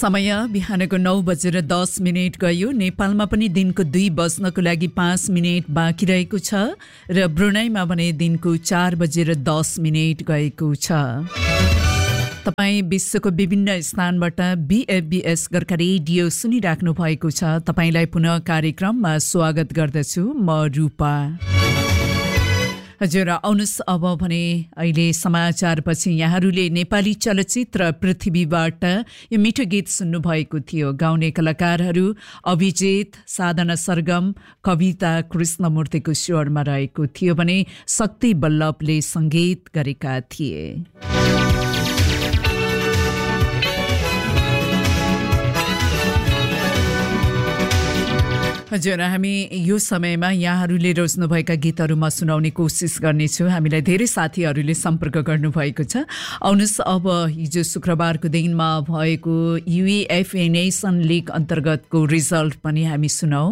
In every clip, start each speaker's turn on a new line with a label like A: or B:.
A: समय बिहानको 9:10 गयो। नेपालमा पनि दिनको 2 बज्नको लागि 5 मिनेट बाँकी रहेको छ र ब्रुनाईमा भने दिनको 4:10 गएको छ। तपाईँ विश्वको विभिन्न स्थानबाट BFBS गोर्खा रेडियो सुनिराख्नु भएको छ। तपाईँलाई पुनः कार्यक्रममा स्वागत गर्दछु म रूपा। हजुर, आउनुहोस् अब भने अहिले समाचारपछि यहाँहरूले नेपाली चलचित्र पृथ्वीबाट यो मिठो गीत सुन्नुभएको थियो। गाउने कलाकारहरू अभिजित, साधना सरगम, कविता कृष्णमूर्तिको स्वरमा रहेको थियो भने शक्ति बल्लभले सङ्गीत गरेका थिए। हजुर, हामी यो समयमा यहाँहरूले रोज्नुभएका गीतहरू म सुनाउने कोसिस गर्नेछु। हामीलाई धेरै साथीहरूले सम्पर्क गर्नुभएको छ। आउनुहोस् अब हिजो शुक्रबारको दिनमा भएको UEFA नेसन लिग अन्तर्गतको रिजल्ट पनि हामी सुनाऊ।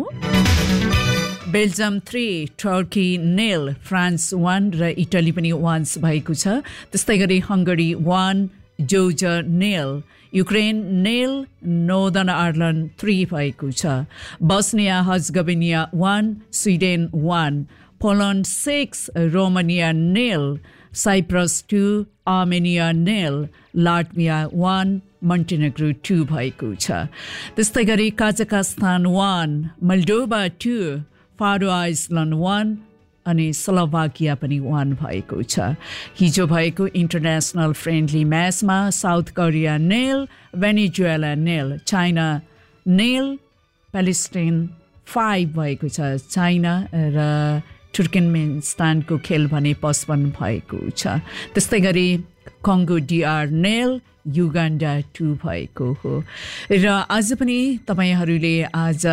A: बेल्जियम 3, टर्की 0, फ्रान्स 1 र इटली पनि 1 भएको छ। त्यस्तै गरी Hungary 1, Georgia 0, Ukraine 0, northern Ireland 3 भएको छ। Bosnia हर्जगोभिना 1, Sweden 1, Poland 6, Romania 0, Cyprus 2, Armenia 0, Latvia 1, Montenegro 2 भएको छ। त्यस्तै गरी कजाकस्तान 1, मोल्डोभा 2, फारो आइसल्यान्ड 1 अनि स्लोभाकिया पनि 1 भएको छ। हिजो भएको इन्टरनेसनल फ्रेन्डली म्याचमा south Korea 0, Venezuela 0, China 0, Palestine 5 भएको छ। चाइना र तुर्कमेनिस्तानको खेल भने पोस्टपोन भएको छ। त्यस्तै गरी कङ्गो DR 0, युगान्डा 2 भएको हो। र आज पनि तपाईँहरूले आज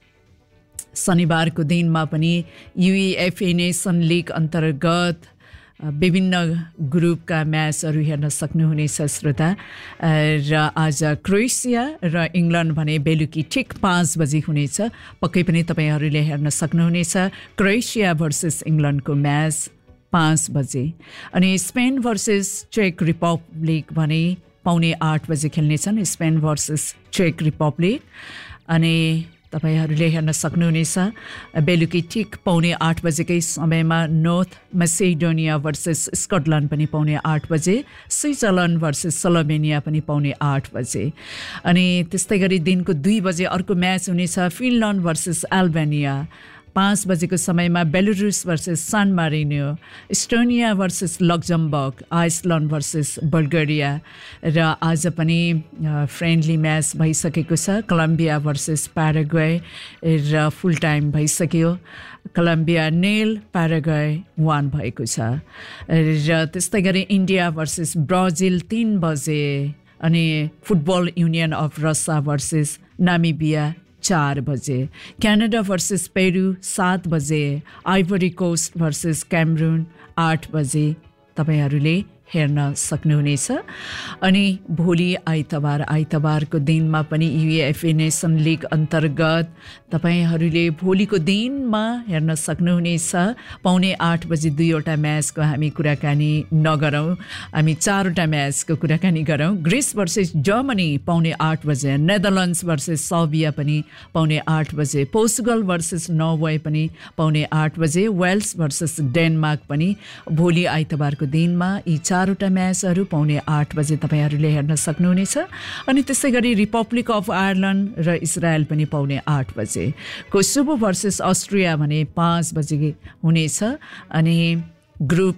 A: शनिबारको दिनमा पनि UEFA नेसन लिग अन्तर्गत विभिन्न ग्रुपका म्याचहरू हेर्न सक्नुहुनेछ श्रोता। र आज क्रोएसिया र इङ्ग्ल्यान्ड भने बेलुकी ठिक 5 बजे हुनेछ। पक्कै पनि तपाईँहरूले हेर्न सक्नुहुनेछ क्रोएसिया भर्सेस इङ्ग्ल्यान्डको म्याच 5 बजे। अनि स्पेन भर्सेस चेक रिपब्लिक भने 7:45 बजे खेल्नेछन्। स्पेन भर्सेस चेक रिपब्लिक अनि तपाईहरूले हेर्न सक्नुहुनेछ बेलुकी ठिक 7:45 बजेकै समयमा नर्थ मेसेडोनिया भर्सेस स्कटल्यान्ड पनि 7:45 बजे, स्विजरल्यान्ड भर्सेस स्लोभेनिया पनि 7:45 बजे। अनि त्यस्तै गरी दिनको 2 बजे अर्को म्याच हुनेछ फिनल्यान्ड भर्सेस अल्बानिया। 5 बजेको समयमा बेलारुस भर्सेस सान Marino, Estonia versus Luxembourg, island versus Bulgaria. र आज पनि फ्रेन्डली म्याच भइसकेको छ। कोलम्बिया भर्सेस प्याराग्वे र फुल टाइम भइसक्यो। कोलम्बिया 0, प्याराग्वे 1 भएको छ। र त्यस्तै गरी इन्डिया भर्सेस ब्राजिल 3 बजे अनि football union of Russia versus Namibia 4 बजे, क्यानाडा भर्सेस पेरू 7 बजे, आइभरी कोस्ट भर्सेस क्यामरून 8 बजे तपाईँहरूले हेर्न सक्नुहुनेछ। अनि भोलि आइतबारको दिनमा पनि UEFA नेसन लिग अन्तर्गत तपाईँहरूले भोलिको दिनमा हेर्न सक्नुहुनेछ। 7:45 बजे 2वटा म्याचको हामी कुराकानी नगरौँ, हामी 4वटा म्याचको कुराकानी गरौँ। ग्रिस भर्सेस जर्मनी 7:45 बजे, नेदरल्यान्ड्स भर्सेस सर्बिया पनि 7:45 बजे, पोर्चुगल भर्सेस नर्वे पनि 7:45 बजे, वेल्स भर्सेस डेनमार्क पनि भोलि आइतबारको दिनमा यी 4वटा म्याचहरू 7:45 बजे तपाईँहरूले हेर्न सक्नुहुनेछ। अनि त्यसै गरी रिपब्लिक अफ आयरल्यान्ड र इजरायल पनि 7:45 बजे, कोसोभो भर्सेस अस्ट्रिया भने 5 बजे हुनेछ। अनि ग्रुप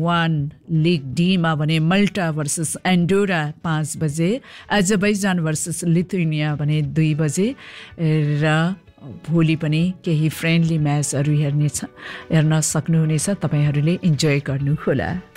A: 1 लिग डीमा भने मल्टा भर्सेस एन्डोरा 5 बजे, एजरबैजान भर्सेस लिथुएनिया भने 2 बजे। र भोलि पनि केही फ्रेन्डली म्याचहरू हेर्न सक्नुहुनेछ। तपाईँहरूले इन्जोय गर्नुहोला।